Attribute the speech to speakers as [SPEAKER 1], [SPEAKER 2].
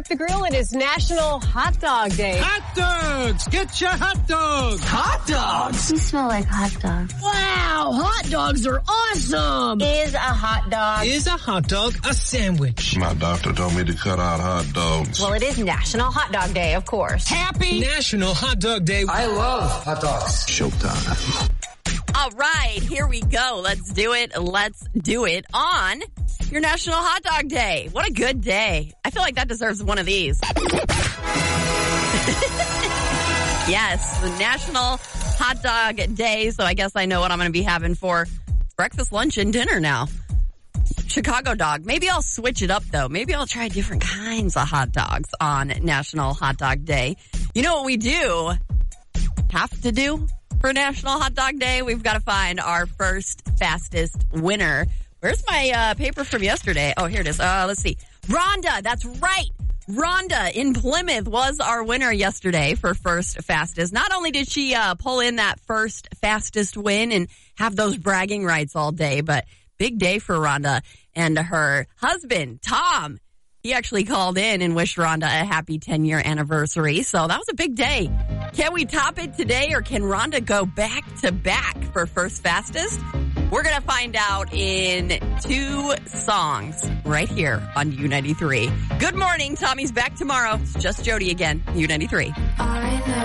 [SPEAKER 1] at the grill. It is National Hot Dog Day.
[SPEAKER 2] Hot dogs! Get your hot dogs!
[SPEAKER 3] Hot dogs!
[SPEAKER 4] You smell like hot dogs.
[SPEAKER 5] Wow, hot dogs are awesome!
[SPEAKER 4] Is a hot dog
[SPEAKER 2] a sandwich?
[SPEAKER 6] My doctor told me to cut out hot dogs.
[SPEAKER 1] Well, it is National Hot Dog Day, of course.
[SPEAKER 2] Happy National Hot Dog Day.
[SPEAKER 3] I love hot dogs.
[SPEAKER 6] Showtime.
[SPEAKER 7] All right, here we go. Let's do it. Let's do it on your National Hot Dog Day. What a good day. I feel like that deserves one of these. Yes, the National Hot Dog Day. So I guess I know what I'm going to be having for breakfast, lunch, and dinner now. Chicago dog. Maybe I'll switch it up, though. Maybe I'll try different kinds of hot dogs on National Hot Dog Day. You know what we do have to do for National Hot Dog Day? We've got to find our first fastest winner. Where's my paper from yesterday? Oh, here it is. Let's see. Rhonda, that's right. Rhonda in Plymouth was our winner yesterday for first fastest. Not only did she pull in that first fastest win and have those bragging rights all day, but big day for Rhonda and her husband, Tom. He actually called in and wished Rhonda a happy 10-year anniversary. So that was a big day. Can we top it today, or can Rhonda go back to back for first fastest? We're going to find out in 2 songs right here on U93. Good morning. Tommy's back tomorrow. It's just Jody again, U93.